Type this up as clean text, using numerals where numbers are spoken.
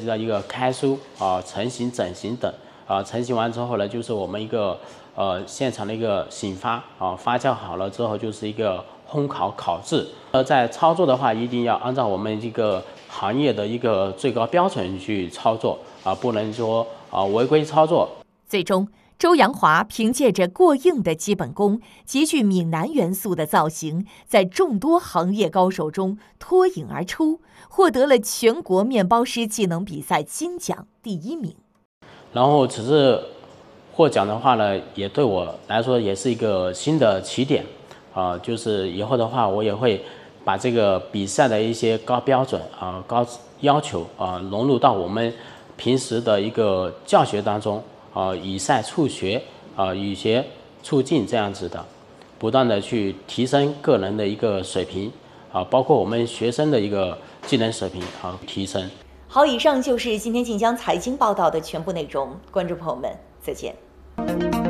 及到一个开酥成型、整形等成型完之后呢，就是我们一个现场的一个醒发发酵好了之后就是一个烘烤烤制。在操作的话，一定要按照我们这个行业的一个最高标准去操作不能说违规操作。 最终，周阳华凭借着过硬的基本功、极具闽南元素的造型，在众多行业高手中脱颖而出，获得了全国面包师技能比赛金奖第1名。 然后此次获奖的话呢，也对我来说也是一个新的起点就是以后的话，我也会把这个比赛的一些高标准高要求融入到我们平时的一个教学当中以赛促学以学促进这样子的，不断的去提升个人的一个水平包括我们学生的一个技能水平提升。 好，以上就是今天晋江财经报道的全部内容，观众朋友们，再见。